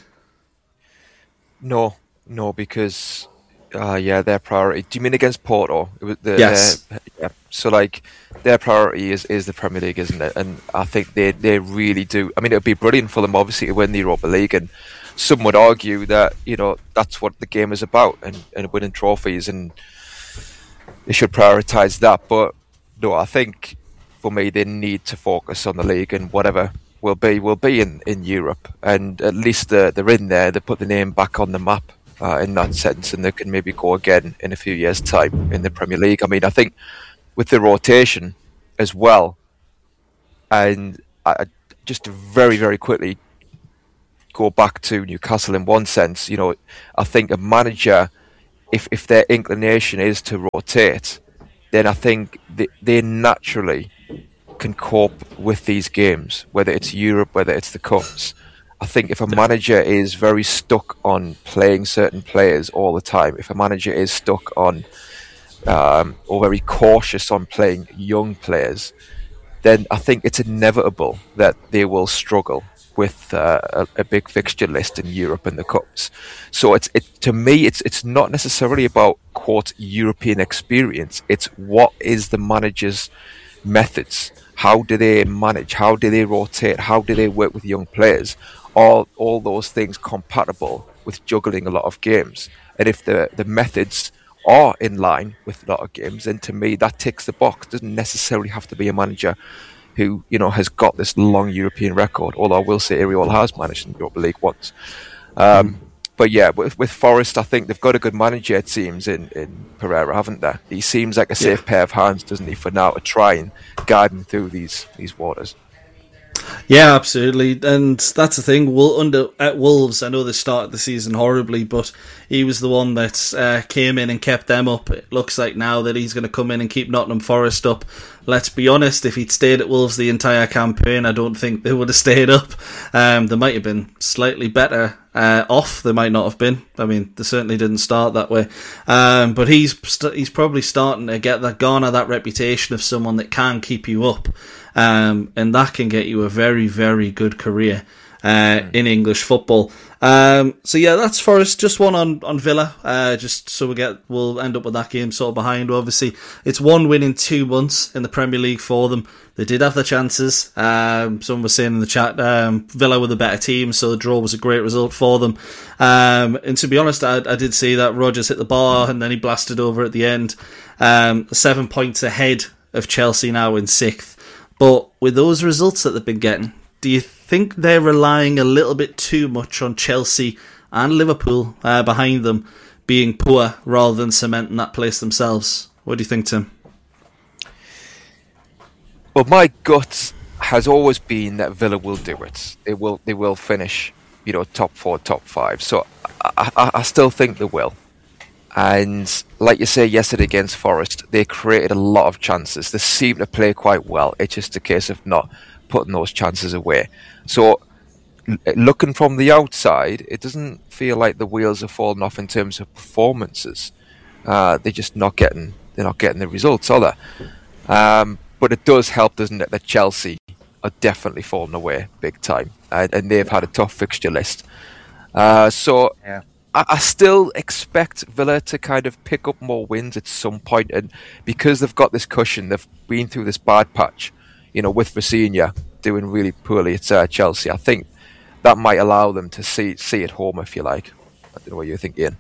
No, no, because uh, yeah, their priority. Do you mean against Porto? It was the, yes. Uh, yeah. So like their priority is, is the Premier League, isn't it? And I think they they really do. I mean, it would be brilliant for them, obviously, to win the Europa League, and some would argue that you know that's what the game is about, and, and winning trophies, and they should prioritise that. But no, I think for me, they need to focus on the league and whatever will be will be in, in Europe, and at least they're, they're in there. They put the name back on the map uh, in that sense, and they can maybe go again in a few years' time in the Premier League. I mean, I think with the rotation as well, and I, just to very very quickly go back to Newcastle in one sense, you know, I think a manager if if their inclination is to rotate, then I think they, they naturally can cope with these games, whether it's Europe, whether it's the Cups. I think if a manager is very stuck on playing certain players all the time, if a manager is stuck on um, or very cautious on playing young players, then I think it's inevitable that they will struggle with uh, a, a big fixture list in Europe and the Cups. So it's it to me, it's it's not necessarily about, quote, European experience. It's what is the manager's methods. How do they manage? How do they rotate? How do they work with young players? All all those things compatible with juggling a lot of games. And if the, the methods are in line with a lot of games, then to me that ticks the box. It doesn't necessarily have to be a manager who, you know, has got this long European record. Although I will say Iriol has managed in the Europa League once. Um, mm. But yeah, with, with Forest, I think they've got a good manager, it seems, in, in Pereira, haven't they? He seems like a safe yeah. pair of hands, doesn't he, for now to try and guide them through these these waters. Yeah, absolutely, and that's the thing. Well, under at Wolves, I know they started the season horribly, but he was the one that uh, came in and kept them up. It looks like now that he's going to come in and keep Nottingham Forest up. Let's be honest, if he'd stayed at Wolves the entire campaign, I don't think they would have stayed up. Um, they might have been slightly better uh, off. They might not have been. I mean, they certainly didn't start that way. Um, but he's st- he's probably starting to get that garner that reputation of someone that can keep you up. Um, and that can get you a very, very good career uh, in English football. Um, so yeah, that's Forest. Just one on on Villa. Uh, just so we get, we'll end up with that game sort of behind. Obviously, it's one win in two months in the Premier League for them. They did have their chances. Um, someone was saying in the chat, um, Villa were the better team, so the draw was a great result for them. Um, and to be honest, I, I did see that Rodgers hit the bar and then he blasted over at the end. Um, seven points ahead of Chelsea now in sixth. But with those results that they've been getting, do you think they're relying a little bit too much on Chelsea and Liverpool uh, behind them being poor rather than cementing that place themselves? What do you think, Tim? Well, my gut has always been that Villa will do it. They will. They will finish, you know, top four, top five. So I, I, I still think they will. And like you say, yesterday against Forest, they created a lot of chances. They seem to play quite well. It's just a case of not putting those chances away. So looking from the outside, it doesn't feel like the wheels are falling off in terms of performances. Uh, they're just not getting. They're not getting the results, are they? Um, but it does help, doesn't it, that Chelsea are definitely falling away big time, and, and they've had a tough fixture list. Uh, so. Yeah. I still expect Villa to kind of pick up more wins at some point, and because they've got this cushion, they've been through this bad patch, you know, with Rafinha doing really poorly at uh, Chelsea. I think that might allow them to see see it home, if you like. I don't know what you think, Ian.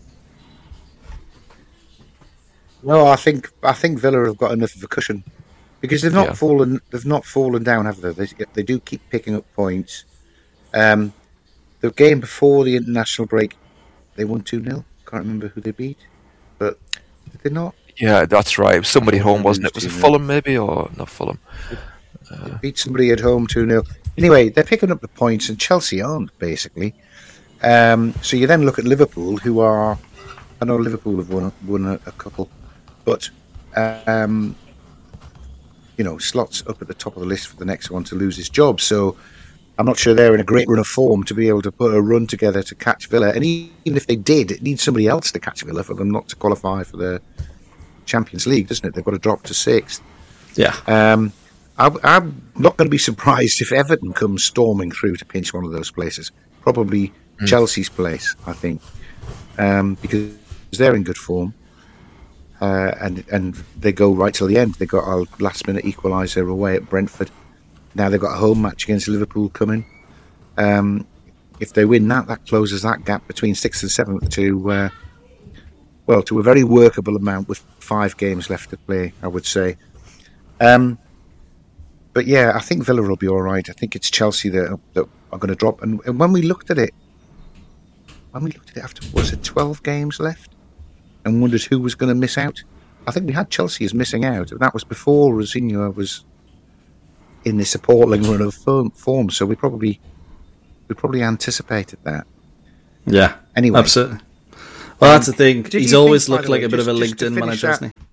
No, I think I think Villa have got enough of a cushion because they've not yeah. fallen. They've not fallen down, have they? They, they do keep picking up points. Um, the game before the international break, they won two nil. Can't remember who they beat, but did they not? Yeah, that's right. Somebody at home, wasn't it? Was it Fulham, maybe, or not Fulham? Uh, they beat somebody at home two nil. Anyway, they're picking up the points, and Chelsea aren't, basically. Um, so you then look at Liverpool, who are... I know Liverpool have won, won a, a couple, but, um, you know, Slot's up at the top of the list for the next one to lose his job, so... I'm not sure they're in a great run of form to be able to put a run together to catch Villa. And even if they did, it needs somebody else to catch Villa for them not to qualify for the Champions League, doesn't it? They've got to drop to sixth. Yeah. Um, I, I'm not going to be surprised if Everton comes storming through to pinch one of those places. Probably mm. Chelsea's place, I think, um, because they're in good form. Uh, and, and they go right till the end. They got a last-minute equaliser away at Brentford. Now they've got a home match against Liverpool coming. Um, if they win that, that closes that gap between sixth and seventh to, uh, well, to a very workable amount with five games left to play, I would say. Um, but yeah, I think Villa will be all right. I think it's Chelsea that, that are going to drop. And, and when we looked at it, when we looked at it after, was it twelve games left? And wondered who was going to miss out? I think we had Chelsea as missing out. And that was before Rafinha was in this appalling run of form, so we probably we probably anticipated that. Yeah, anyway, absolutely. Well, that's the thing. Did He's you always think, by looked the like way, a bit just- of a just to LinkedIn finish manager, that- hasn't he?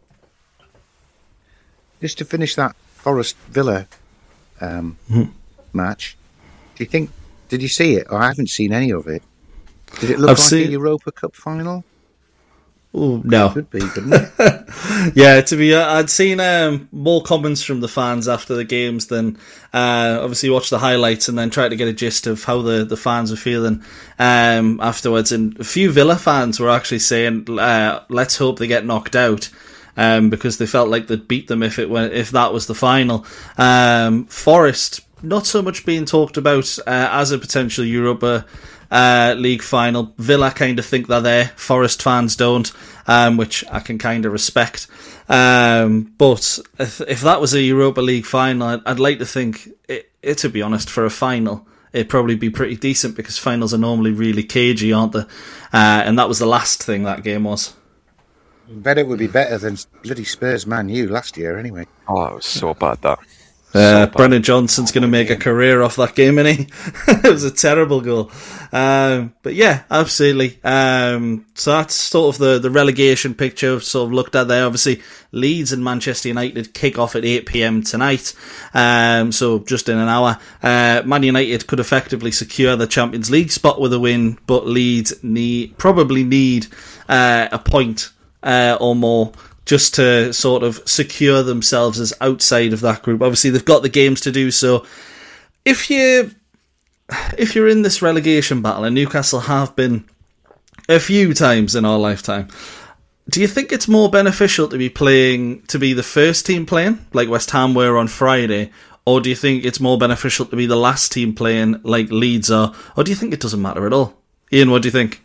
Just to finish that Forest Villa um, Mhm. match, do you think? Did you see it? Or I haven't seen any of it. Did it look I've like seen- a Europa Cup final? Oh no. Could be, couldn't it? Yeah, to be, uh, I'd seen um, more comments from the fans after the games than uh, obviously watched the highlights and then tried to get a gist of how the, the fans were feeling um, afterwards. And a few Villa fans were actually saying, uh, "Let's hope they get knocked out." Um, because they felt like they'd beat them if it went, if that was the final. Um, Forest not so much being talked about uh, as a potential Europa uh, League final. Villa kind of think they're there. Forest fans don't, um, which I can kind of respect. Um, but if, if that was a Europa League final, I'd, I'd like to think, it, it, to be honest, for a final, it'd probably be pretty decent because finals are normally really cagey, aren't they? Uh, and that was the last thing that game was. Bet it would be better than bloody Spurs Man U last year, anyway. Oh, it was so bad that. Uh, Brendan Johnson's going to make a career off that game, isn't he? It was a terrible goal. Um, but yeah, absolutely. Um, so that's sort of the, the relegation picture sort of looked at there. Obviously, Leeds and Manchester United kick off at eight p.m. tonight. Um, so just in an hour. Uh, Man United could effectively secure the Champions League spot with a win, but Leeds need, probably need uh, a point uh, or more just to sort of secure themselves as outside of that group. Obviously, they've got the games to do so. If you if you're in this relegation battle, and Newcastle have been a few times in our lifetime, do you think it's more beneficial to be playing to be the first team playing, like West Ham were on Friday, or do you think it's more beneficial to be the last team playing, like Leeds are, or do you think it doesn't matter at all? Ian, what do you think?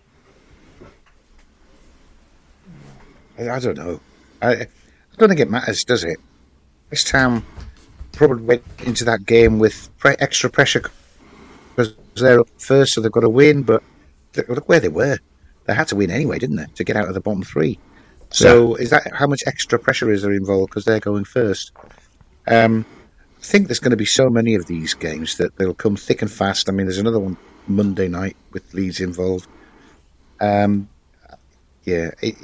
I, I don't know. I, I don't think it matters, does it? West Ham probably went into that game with pre- extra pressure because they're up first, so they've got to win. But look where they were; they had to win anyway, didn't they, to get out of the bottom three? So, yeah. Is that how much extra pressure is there involved because they're going first? Um, I think there's going to be so many of these games that they'll come thick and fast. I mean, there's another one Monday night with Leeds involved. Um, yeah. It,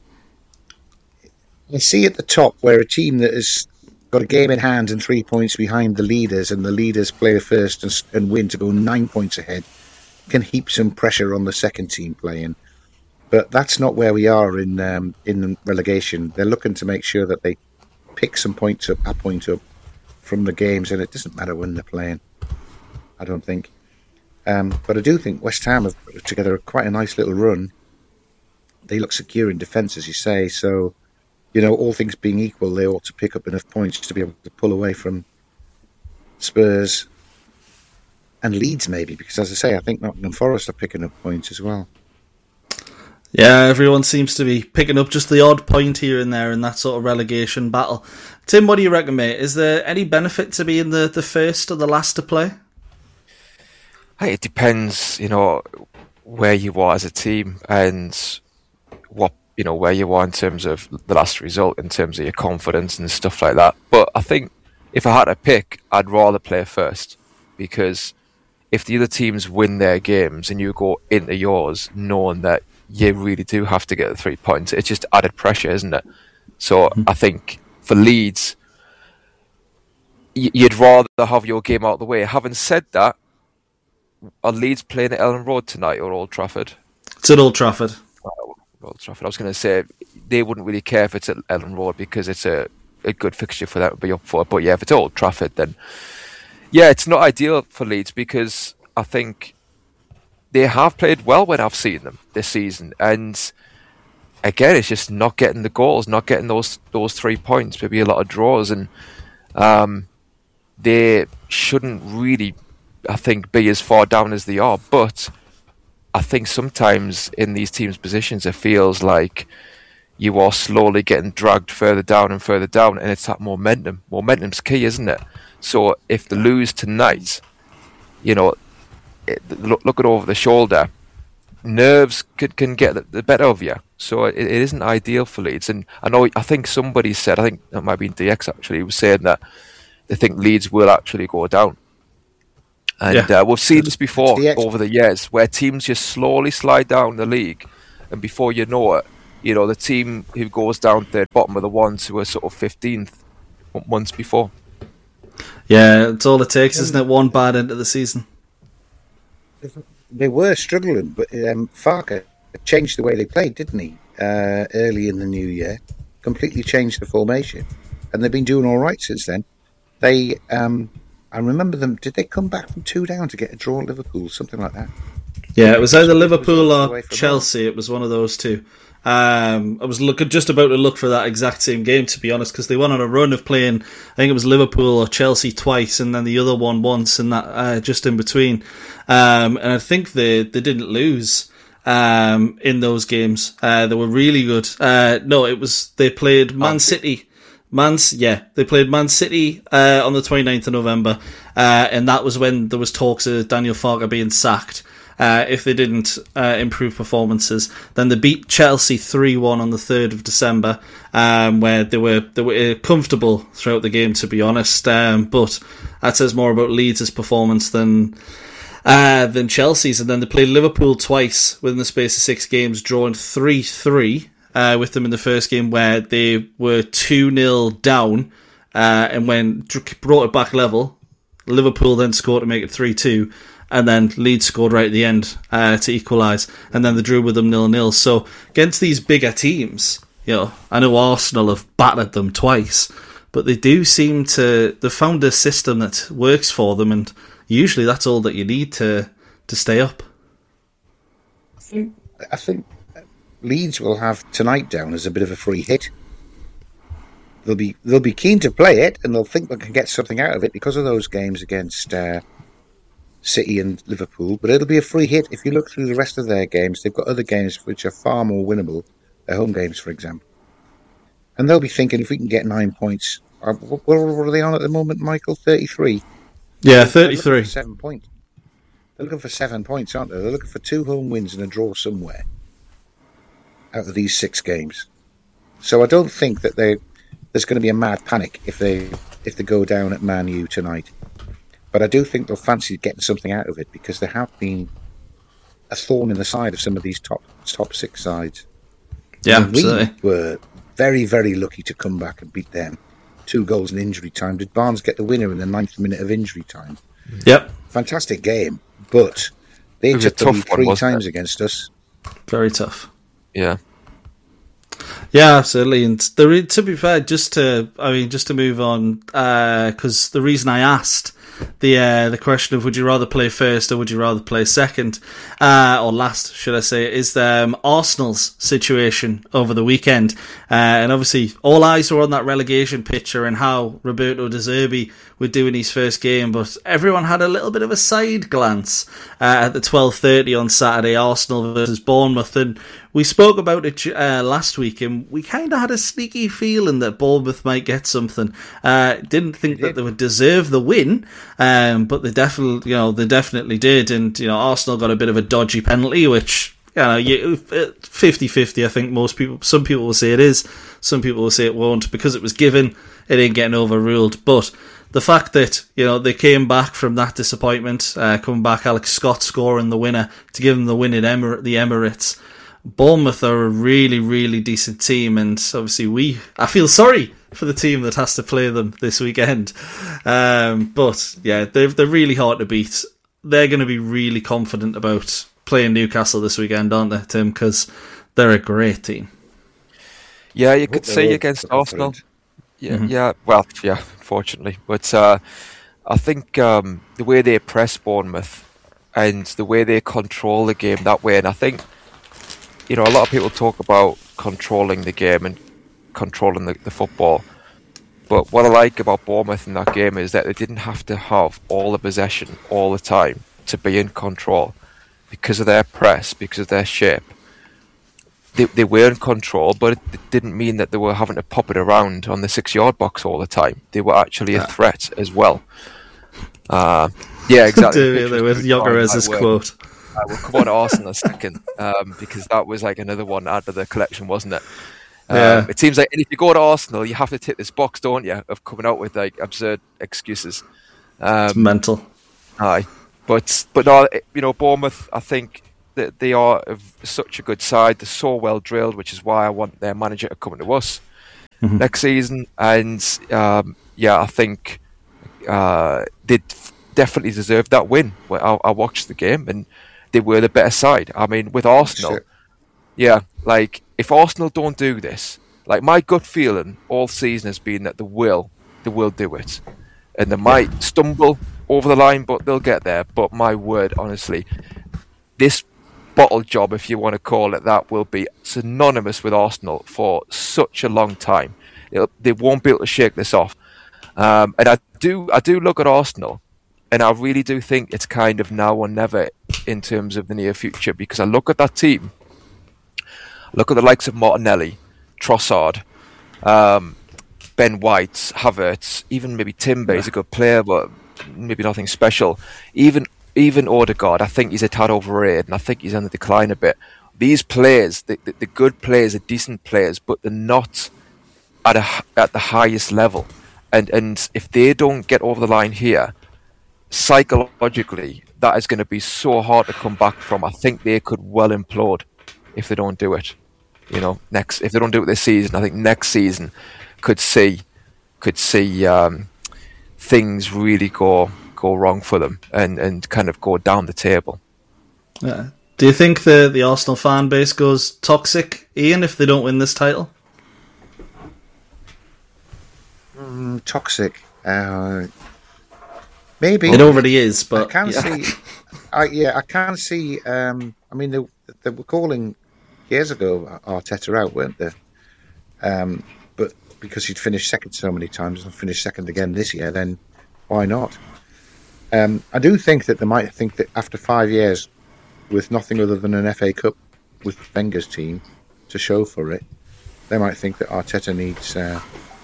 I see at the top where a team that has got a game in hand and three points behind the leaders, and the leaders play first and, and win to go nine points ahead, can heap some pressure on the second team playing. But that's not where we are in um, in relegation. They're looking to make sure that they pick some points up, a point up from the games, and it doesn't matter when they're playing, I don't think. Um, but I do think West Ham have put together quite a nice little run. They look secure in defence, as you say, so you know, all things being equal, they ought to pick up enough points to be able to pull away from Spurs and Leeds, maybe, because, as I say, I think Nottingham Forest are picking up points as well. Yeah, everyone seems to be picking up just the odd point here and there in that sort of relegation battle. Tim, what do you reckon, mate? Is there any benefit to being the, the first or the last to play? Hey, it depends, you know, where you are as a team and what you know, where you are in terms of the last result, in terms of your confidence and stuff like that. But I think if I had to pick, I'd rather play first, because if the other teams win their games and you go into yours knowing that you really do have to get the three points, it's just added pressure, isn't it? So mm-hmm. I think for Leeds, you'd rather have your game out of the way. Having said that, are Leeds playing at Ellen Road tonight or Old Trafford? It's at Old Trafford. Old Trafford. I was going to say they wouldn't really care if it's at Ellen Road because it's a, a good fixture for them to be up for. But yeah, if it's Old Trafford, then yeah, it's not ideal for Leeds because I think they have played well when I've seen them this season, and again, it's just not getting the goals, not getting those those three points. Maybe a lot of draws, and um, they shouldn't really, I think, be as far down as they are, but I think sometimes in these teams' positions, it feels like you are slowly getting dragged further down and further down, and it's that momentum. Momentum's key, isn't it? So if they lose tonight, you know, it, look, look at over the shoulder, nerves can, can get the, the better of you. So it, it isn't ideal for Leeds. And I know, I think somebody said, I think that might be in D X actually, was saying that they think Leeds will actually go down. And yeah. uh, we've seen this before over the years, where teams just slowly slide down the league, and before you know it, you know, the team who goes down third bottom are the ones who are sort of fifteenth months before. Yeah, it's all it takes, isn't it? One bad end of the season. They were struggling, but um, Farker changed the way they played, didn't he? Uh, early in the new year, completely changed the formation, and they've been doing all right since then. They, um, I remember them. Did they come back from two down to get a draw at Liverpool, something like that? Yeah, it was either Liverpool or Chelsea. It was one of those two. Um, I was looking just about to look for that exact same game, to be honest, because they went on a run of playing. I think it was Liverpool or Chelsea twice, and then the other one once, and that uh, just in between. Um, and I think they they didn't lose um, in those games. Uh, they were really good. Uh, no, it was they played Man City. Man, yeah, they played Man City uh, on the twenty-ninth of November, uh, and that was when there was talks of Daniel Farke being sacked. Uh, if they didn't uh, improve performances, then they beat Chelsea three one on the third of December, um, where they were they were comfortable throughout the game, to be honest. Um, but that says more about Leeds' performance than uh, than Chelsea's. And then they played Liverpool twice within the space of six games, drawing three three uh, with them in the first game, where they were two nil down, uh, and when brought it back level, Liverpool then scored to make it three two. And then Leeds scored right at the end uh, to equalise, and then they drew with them nil nil. So against these bigger teams, you know, I know Arsenal have battered them twice, but they do seem to they've found a system that works for them, and usually that's all that you need to to stay up. I think, I think Leeds will have tonight down as a bit of a free hit. They'll be they'll be keen to play it, and they'll think they can get something out of it because of those games against Uh, City and Liverpool, but it'll be a free hit. If you look through the rest of their games, they've got other games which are far more winnable, their home games, for example. And they'll be thinking, if we can get nine points, uh, what, what are they on at the moment, Michael? thirty-three? Yeah, thirty-three. Seven points. They're looking for seven points, aren't they? They're looking for two home wins and a draw somewhere out of these six games. So I don't think that they there's going to be a mad panic if they if they go down at Man U tonight. But I do think they'll fancy getting something out of it, because they have been a thorn in the side of some of these top top six sides. Yeah, and we absolutely. were very, very lucky to come back and beat them. Two goals in injury time. Did Barnes get the winner in the ninth minute of injury time? Yep. Fantastic game, but they took the lead three times it? against us. Very tough. Yeah. Yeah, absolutely. And the, to be fair, just to I mean, just to move on, because uh, the reason I asked the uh, the question of would you rather play first or would you rather play second, uh, or last, should I say, is um, Arsenal's situation over the weekend. Uh, and obviously, all eyes were on that relegation picture and how Roberto De Zerbi would do in his first game, but everyone had a little bit of a side glance uh, at the twelve thirty on Saturday, Arsenal versus Bournemouth, and we spoke about it uh, last week, and we kind of had a sneaky feeling that Bournemouth might get something. Uh, didn't think that they would deserve the win, um, but they definitely, you know, they definitely did. And you know, Arsenal got a bit of a dodgy penalty, which you know, you, fifty-fifty. I think most people, some people will say it is, some people will say it won't, because it was given, it ain't getting overruled. But the fact that, you know, they came back from that disappointment, uh, coming back, Alex Scott scoring the winner to give them the win at Emir- the Emirates. Bournemouth are a really, really decent team, and obviously we, I feel sorry for the team that has to play them this weekend. Um, but yeah, they're, they're really hard to beat. They're going to be really confident about playing Newcastle this weekend, aren't they, Tim? Because they're a great team. Yeah, you could say against Arsenal. Yeah, mm-hmm. yeah. Well, yeah, fortunately, but uh, I think um, the way they press Bournemouth and the way they control the game that way, and I think, you know, a lot of people talk about controlling the game and controlling the, the football, but what I like about Bournemouth in that game is that they didn't have to have all the possession all the time to be in control because of their press, because of their shape. They, they were in control, but it, it didn't mean that they were having to pop it around on the six-yard box all the time. They were actually a threat as well. Uh, yeah, exactly. With Yogerez's quote. Uh, we'll come on to Arsenal in a second, um, because that was like another one out of the collection, wasn't it? Um, yeah. It seems like if you go to Arsenal, you have to tick this box, don't you, of coming out with like absurd excuses. Um, it's mental. Aye, but but no, you know, Bournemouth, I think that they are of such a good side. They're so well drilled, which is why I want their manager to come to us mm-hmm. next season. And um, yeah, I think uh, they definitely deserved that win. I, I watched the game and they were the better side. I mean, with Arsenal, sure. yeah, like if Arsenal don't do this, like my gut feeling all season has been that they will, they will do it, and they might yeah. stumble over the line, but they'll get there. But my word, honestly, this bottle job, if you want to call it that, will be synonymous with Arsenal for such a long time. It'll, they won't be able to shake this off. Um, and I do, I do look at Arsenal, and I really do think it's kind of now or never in terms of the near future, because I look at that team, look at the likes of Martinelli, Trossard, um, Ben White, Havertz, even maybe Timber is a good player, but maybe nothing special. Even even Odegaard, I think he's a tad overrated, and I think he's on the decline a bit. These players, the, the, the good players, are decent players, but they're not at a, at the highest level. And and if they don't get over the line here, psychologically, that is going to be so hard to come back from. I think they could well implode if they don't do it. You know, next if they don't do it this season, I think next season could see could see um, things really go go wrong for them and, and kind of go down the table. Yeah. Do you think the the Arsenal fan base goes toxic, Ian, if they don't win this title? Mm, toxic, uh, maybe it already is, but I can yeah. see. I, yeah, I can see. Um, I mean, they, they were calling years ago Arteta out, weren't they? Um, but because he'd finished second so many times and finished second again this year, then why not? Um, I do think that they might think that after five years with nothing other than an F A Cup with Wenger's team to show for it, they might think that Arteta needs uh,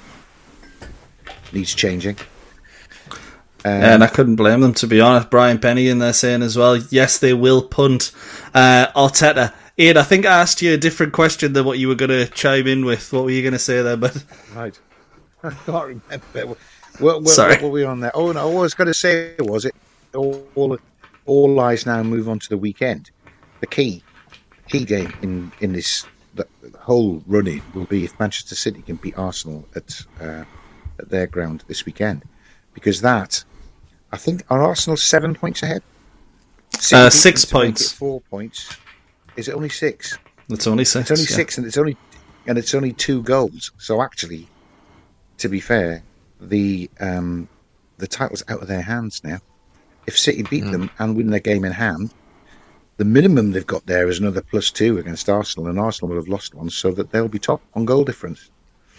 needs changing. Um, and I couldn't blame them, to be honest. Brian Penny in there saying as well, yes, they will punt uh, Arteta. Ian, I think I asked you a different question than what you were going to chime in with. What were you going to say there, bud? Right. I can't remember. What, what, Sorry. What were we on there? Oh, no, all I was going to say was it all, all, all eyes now move on to the weekend. The key key game in, in this the, the whole running will be if Manchester City can beat Arsenal at, uh, at their ground this weekend. Because that, I think, are Arsenal seven points ahead? Six, uh, six points. Four points. Is it only six? It's only six. It's only yeah. six, and it's only and it's only two goals. So actually, to be fair, the um, the title's out of their hands now. If City beat mm. them and win their game in hand, the minimum they've got there is another plus two against Arsenal, and Arsenal will have lost one, so that they'll be top on goal difference.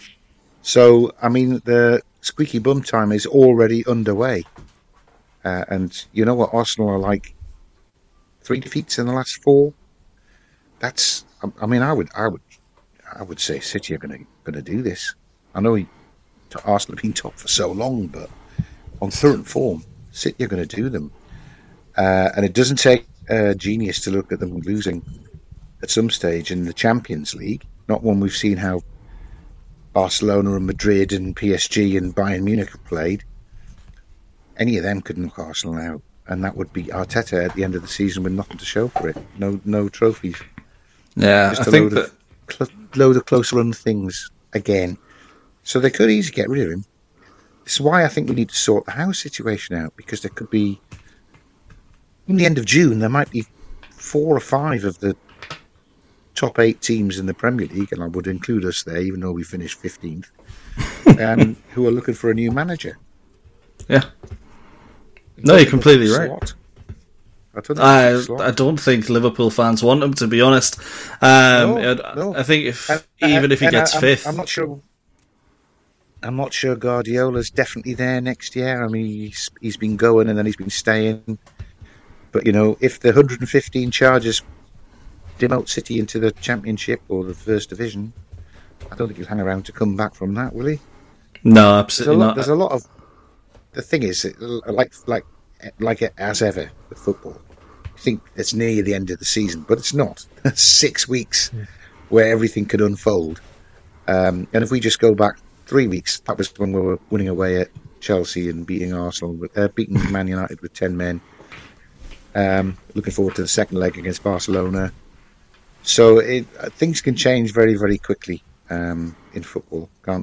So I mean, the squeaky bum time is already underway, uh, and you know what Arsenal are like? Three defeats in the last four. That's. I mean, I would, I would, I would say City are going to going to do this. I know he, Arsenal have been top for so long, but on current form, City are going to do them. Uh, and it doesn't take a genius to look at them losing at some stage in the Champions League. Not one we've seen how Barcelona and Madrid and P S G and Bayern Munich have played. Any of them could knock Arsenal out, and that would be Arteta at the end of the season with nothing to show for it. No, no trophies. Yeah, Just I a think load that of, cl- load of close run things again. So they could easily get rid of him. This is why I think we need to sort the house situation out, because there could be, in the end of June, there might be four or five of the top eight teams in the Premier League, and I would include us there, even though we finished fifteenth, um, who are looking for a new manager. Yeah. No, you're completely right. Slot. I don't, I, I don't think Liverpool fans want him, to be honest. Um, no, I, no. I think if and, even if he gets I, I'm, fifth, I'm not sure. I'm not sure Guardiola's definitely there next year. I mean, he's he's been going and then he's been staying. But you know, if the one hundred fifteen charges demote City into the Championship or the First Division, I don't think he'll hang around to come back from that, will he? No, absolutely there's a lot, not. There's a lot of. The thing is, like like like as ever with football, I think it's near the end of the season, but it's not. Six weeks yeah. where everything could unfold. Um, and if we just go back three weeks, that was when we were winning away at Chelsea and beating Arsenal, uh, beating Man United with ten men. Um, looking forward to the second leg against Barcelona. So it, things can change very, very quickly um, in football, can't